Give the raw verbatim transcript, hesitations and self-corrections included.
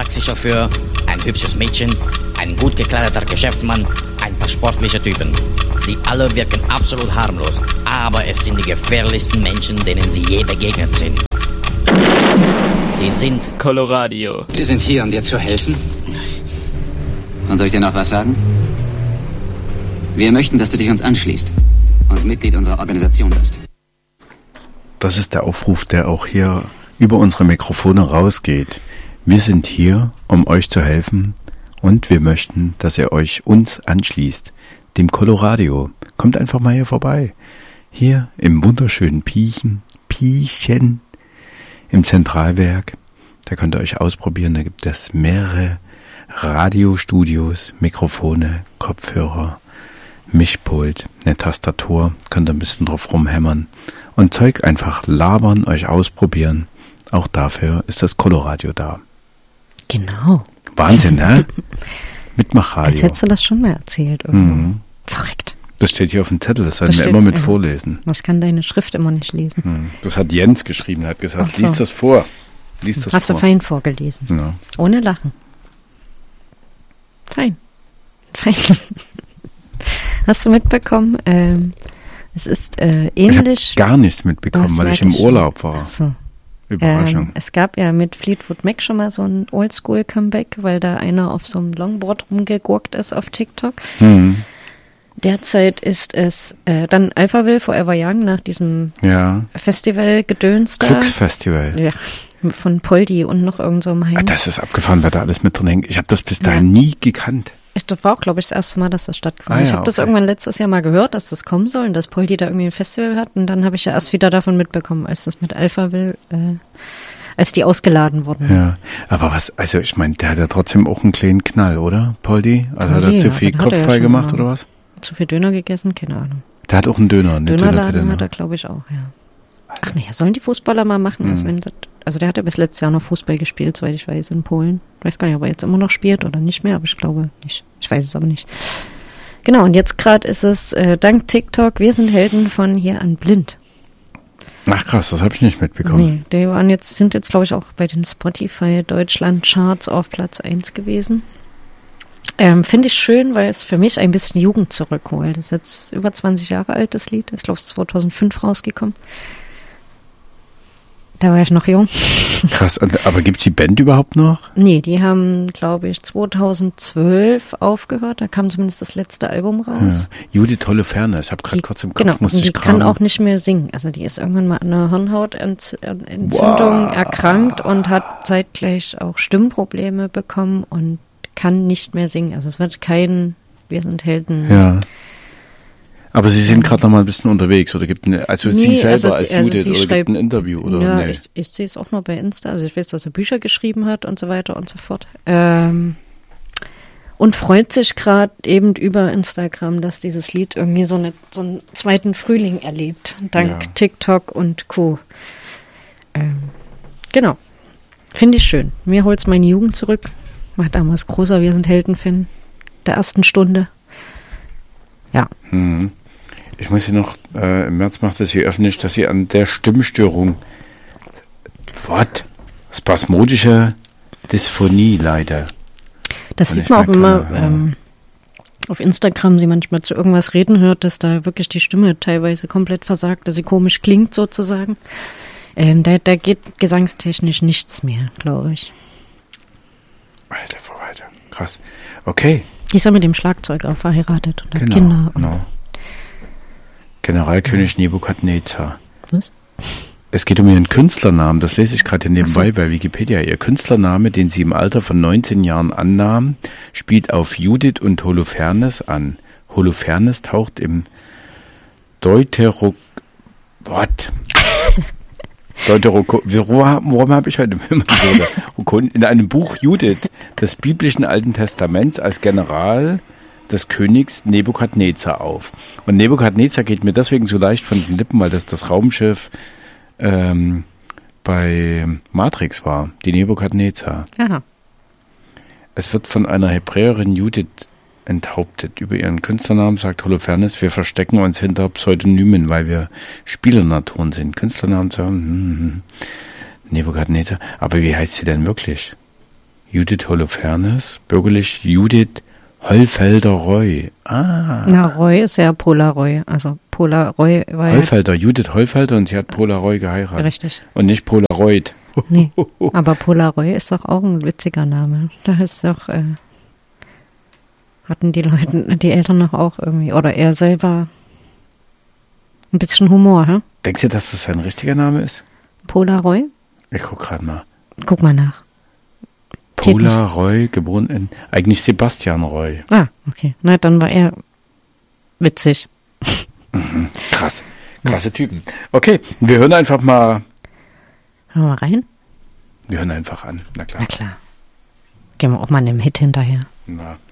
Taxichauffeur, ein hübsches Mädchen, ein gut gekleideter Geschäftsmann, ein paar sportliche Typen. Sie alle wirken absolut harmlos, aber es sind die gefährlichsten Menschen, denen sie je begegnet sind. Sie sind Coloradio. Wir sind hier, um dir zu helfen. Und soll ich dir noch was sagen? Wir möchten, dass du dich uns anschließt und Mitglied unserer Organisation wirst. Das ist der Aufruf, der auch hier über unsere Mikrofone rausgeht. Wir sind hier, um euch zu helfen und wir möchten, dass ihr euch uns anschließt, dem Coloradio. Kommt einfach mal hier vorbei. Hier im wunderschönen Piechen, Piechen, im Zentralwerk. Da könnt ihr euch ausprobieren, da gibt es mehrere Radiostudios, Mikrofone, Kopfhörer, Mischpult, eine Tastatur, könnt ihr ein bisschen drauf rumhämmern und Zeug einfach labern, euch ausprobieren. Auch dafür ist das Coloradio da. Genau. Wahnsinn, ne? Mitmachradio. Als hättest du das schon mal erzählt. Mhm. Verrückt. Das steht hier auf dem Zettel, das Das sollten wir steht- immer mit ja. vorlesen. Ich kann deine Schrift immer nicht lesen. Mhm. Das hat Jens geschrieben, er hat gesagt, Ach so. lies das vor. Lies das Hast vor. du fein vorgelesen. Ja. Ohne Lachen. Fein. Fein. Hast du mitbekommen? Ähm, es ist äh, Ich habe ähnlich. gar nichts mitbekommen, Das weil ich merke im ich. Urlaub war. So. Überraschung. Ähm, es gab ja mit Fleetwood Mac schon mal so ein Oldschool-Comeback, weil da einer auf so einem Longboard rumgegurkt ist auf TikTok. Hm. Derzeit ist es äh, dann Alphaville Forever Young nach diesem Ja. Festival-Gedöns da. Glücksfestival. Ja, von Poldi und noch irgend so einem Ah, Heinz. das ist abgefahren, wer da alles mit drin hängt. Ich habe das bis dahin Ja. nie gekannt. Ich, das war auch, glaube ich, das erste Mal, dass das stattgefunden Ah, hat. Ich ja, habe das okay. irgendwann letztes Jahr mal gehört, dass das kommen soll und dass Poldi da irgendwie ein Festival hat. Und dann habe ich ja erst wieder davon mitbekommen, als das mit Alphaville, äh, als die ausgeladen wurden. Ja, aber was, also ich meine, der hat ja trotzdem auch einen kleinen Knall, oder? Poldi? Also hat er Poldi, zu ja, viel das hat er Kopf ja frei schon gemacht mal. oder was? Zu viel Döner gegessen? Keine Ahnung. Der hat auch einen Döner, eine Dönerladen Dönerkette, hat er, ne? glaube ich, auch, ja. Ach naja, sollen die Fußballer mal machen? Also, Mhm. wenn, sie- also der hat ja bis letztes Jahr noch Fußball gespielt, soweit ich weiß, in Polen. Ich weiß gar nicht, ob er jetzt immer noch spielt oder nicht mehr, aber ich glaube nicht. Ich weiß es aber nicht. Genau, und jetzt gerade ist es äh, dank TikTok, wir sind Helden von hier an blind. Ach krass, das habe ich nicht mitbekommen. Nee, die waren jetzt, sind jetzt, glaube ich, auch bei den Spotify Deutschland Charts auf Platz eins gewesen. Ähm, Finde ich schön, weil es für mich ein bisschen Jugend zurückholt. Das ist jetzt über zwanzig Jahre alt, das Lied. Ich glaube, es ist zweitausendfünf rausgekommen. Da war ich noch jung. Krass, und- aber gibt's die Band überhaupt noch? Nee, die haben, glaube ich, zweitausendzwölf aufgehört. Da kam zumindest das letzte Album raus. Ja. Judith Holofernes, ich habe gerade Die- kurz im Kopf, Genau, musste und die ich kann graben. auch nicht mehr singen. Also die ist irgendwann mal an einer Hirnhautentzündung Wow. erkrankt und hat zeitgleich auch Stimmprobleme bekommen und kann nicht mehr singen. Also es wird kein Wir sind Helden. Ja. Aber Sie sind gerade noch mal ein bisschen unterwegs, oder gibt eine, also Sie Nee, selber also als sie- also Judith, sie oder schreibt- gibt ein Interview, oder? Ja, Nee. ich, ich sehe es auch nur bei Insta. Also ich weiß, dass er Bücher geschrieben hat und so weiter und so fort. Ähm, und freut sich gerade eben über Instagram, dass dieses Lied irgendwie so, eine, so einen zweiten Frühling erlebt. Dank Ja. TikTok und Co. Ähm, genau. Finde ich schön. Mir holt es meine Jugend zurück. War damals großer Wir sind Helden-Fan der ersten Stunde. Ja. Mhm. Ich muss Sie noch, äh, im März macht es Sie öffentlich, dass Sie an der Stimmstörung, what? Spasmodische Dysphonie leider. Das Und sieht ich man auch merke, immer ja. ähm, auf Instagram, sie manchmal zu irgendwas reden hört, dass da wirklich die Stimme teilweise komplett versagt, dass sie komisch klingt sozusagen. Ähm, da, da geht gesangstechnisch nichts mehr, glaube ich. Alter Verwalter, krass. Okay, Die ist ja mit dem Schlagzeuger verheiratet und hat genau. Kinder. Und genau. Generalkönig Nebukadnezar. Was? Es geht um Ihren Künstlernamen, das lese ich gerade hier nebenbei Ach so. bei Wikipedia. Ihr Künstlername, den sie im Alter von neunzehn Jahren annahm, spielt auf Judith und Holofernes an. Holofernes taucht im Deutero... What? Deuteroko... Warum, warum habe ich heute immer so in einem Buch Judith des biblischen Alten Testaments als General des Königs Nebukadnezar auf. Und Nebukadnezar geht mir deswegen so leicht von den Lippen, weil das das Raumschiff ähm, bei Matrix war, die Nebukadnezar. Aha. Es wird von einer Hebräerin Judith enthauptet. Über ihren Künstlernamen sagt Holofernes, wir verstecken uns hinter Pseudonymen, weil wir Spielernaturen sind. Künstlernamen sagen, hm, hm, Nebukadnezar. Aber wie heißt sie denn wirklich? Judith Holofernes, bürgerlich Judith Hollfelder-Roy. Ah. Na, Roy ist ja Polaroy. Also Polaroy war Hollfelder, Judith Hollfelder und sie hat Polaroy geheiratet. ja richtig. Und nicht Polaroid. Nee, aber Polaroy ist doch auch ein witziger Name. Da ist doch, äh, hatten die Leute, die Eltern noch auch irgendwie, oder er selber ein bisschen Humor, hä? Denkst du, dass das sein richtiger Name ist? Polaroy? Ich guck gerade mal. Guck mal nach. Pola Roy, geboren in, eigentlich Sebastian Roy. Ah, okay. Na, dann war er witzig. Mhm. Krass. Krasse Typen. Okay, wir hören einfach mal. Hören wir mal rein? Wir hören einfach an. Na klar. Na klar. Gehen wir auch mal einem Hit hinterher. Na.